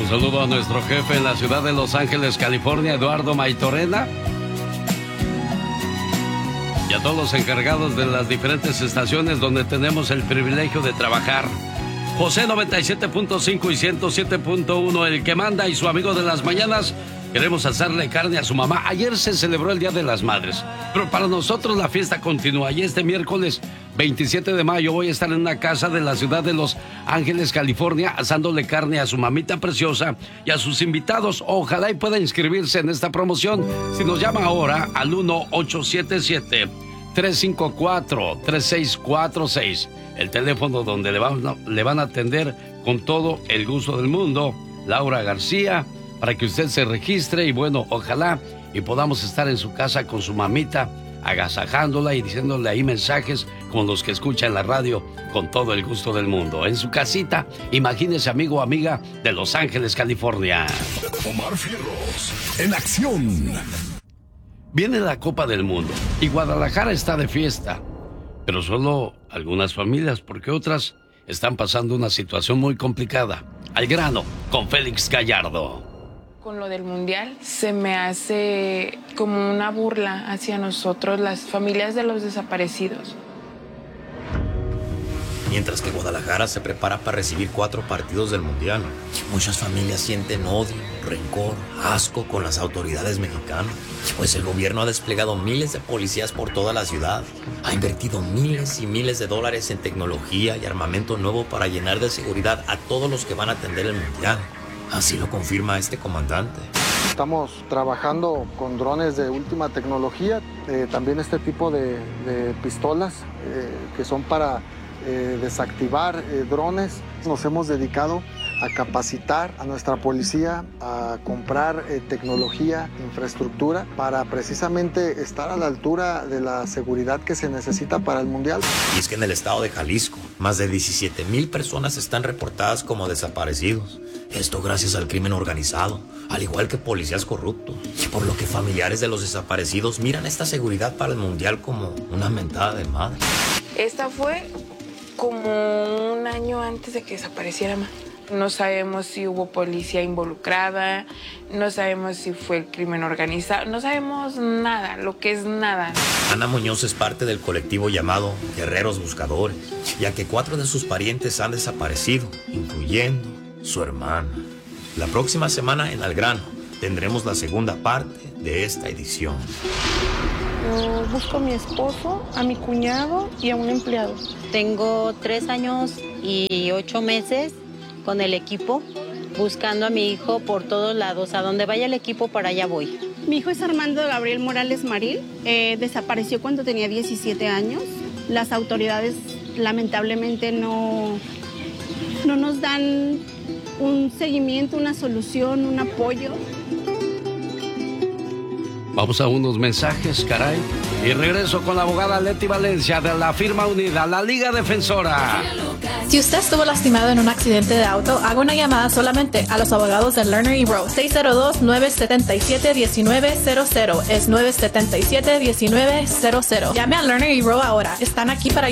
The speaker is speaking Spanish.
Un saludo a nuestro jefe en la ciudad de Los Ángeles, California, Eduardo Maitorena. Y a todos los encargados de las diferentes estaciones donde tenemos el privilegio de trabajar. José 97.5 y 107.1, el que manda, y su amigo de las mañanas. Queremos hacerle carne a su mamá. Ayer se celebró el Día de las Madres, pero para nosotros la fiesta continúa. Y este miércoles 27 de mayo voy a estar en una casa de la ciudad de Los Ángeles, California, asándole carne a su mamita preciosa y a sus invitados. Ojalá y pueda inscribirse en esta promoción si nos llama ahora al 1-877-354-3646. El teléfono donde le van a atender con todo el gusto del mundo, Laura García, para que usted se registre y bueno, ojalá y podamos estar en su casa con su mamita, agasajándola y diciéndole ahí mensajes como los que escucha en la radio con todo el gusto del mundo. En su casita, imagínese, amigo o amiga de Los Ángeles, California. Omar Fierros, en acción. Viene la Copa del Mundo y Guadalajara está de fiesta, pero solo algunas familias, porque otras están pasando una situación muy complicada. Al grano, con Félix Gallardo. Con lo del mundial se me hace como una burla hacia nosotros, las familias de los desaparecidos. Mientras que Guadalajara se prepara para recibir 4 partidos del mundial, muchas familias sienten odio, rencor, asco con las autoridades mexicanas, pues el gobierno ha desplegado miles de policías por toda la ciudad, ha invertido miles y miles de dólares en tecnología y armamento nuevo para llenar de seguridad a todos los que van a atender el mundial. Así lo confirma este comandante. Estamos trabajando con drones de última tecnología, también este tipo de pistolas que son para desactivar drones. Nos hemos dedicado a capacitar a nuestra policía, a comprar tecnología, infraestructura, para precisamente estar a la altura de la seguridad que se necesita para el Mundial. Y es que en el estado de Jalisco, más de 17,000 personas están reportadas como desaparecidos. Esto gracias al crimen organizado, al igual que policías corruptos. Por lo que familiares de los desaparecidos miran esta seguridad para el Mundial como una mentada de madre. Esta fue como un año antes de que desapareciera más. No sabemos si hubo policía involucrada, no sabemos si fue el crimen organizado, no sabemos nada, lo que es nada. Ana Muñoz es parte del colectivo llamado Guerreros Buscadores, ya que 4 de sus parientes han desaparecido, incluyendo su hermana. La próxima semana en Al Grano tendremos la segunda parte de esta edición. Busco a mi esposo, a mi cuñado y a un empleado. Tengo 3 años y 8 meses con el equipo, buscando a mi hijo por todos lados. A donde vaya el equipo, para allá voy. Mi hijo es Armando Gabriel Morales Maril. Desapareció cuando tenía 17 años. Las autoridades lamentablemente no nos dan un seguimiento, una solución, un apoyo. Vamos a unos mensajes, caray. Y regreso con la abogada Leti Valencia de la firma unida, la Liga Defensora. Si usted estuvo lastimado en un accidente de auto, haga una llamada solamente a los abogados de Lerner y Rowe. 602-977-1900. Es 977-1900. Llame a Lerner y Rowe ahora. Están aquí para